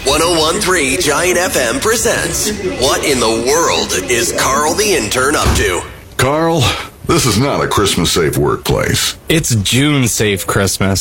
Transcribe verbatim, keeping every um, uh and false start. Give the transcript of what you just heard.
one oh one point three Giant F M presents What in the World is Carl the Intern Up to? Carl, this is not a Christmas-safe workplace. It's June-safe Christmas.